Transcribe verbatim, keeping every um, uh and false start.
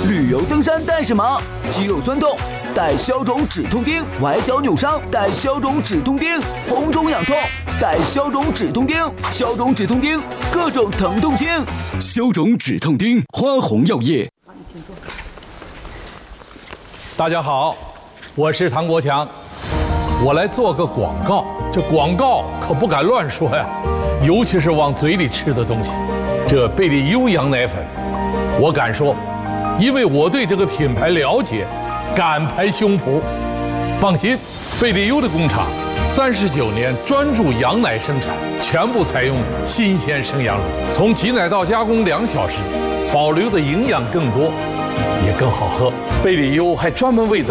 旅游登山带什么？肌肉酸痛带消肿止痛钉，崴脚扭伤带消肿止痛钉，红肿痒痛带消肿止痛钉，消肿止痛钉各种疼痛轻。消肿止痛钉，花红药业。 大家好，我是唐国强，我来做个广告。这广告可不敢乱说呀，尤其是往嘴里吃的东西。这贝利优羊奶粉，我敢说，因为我对这个品牌了解，敢拍胸脯。放心，贝利优的工厂三十九年专注羊奶生产，全部采用新鲜生羊乳，从挤奶到加工两小时，保留的营养更多，也更好喝。贝利优还专门为咱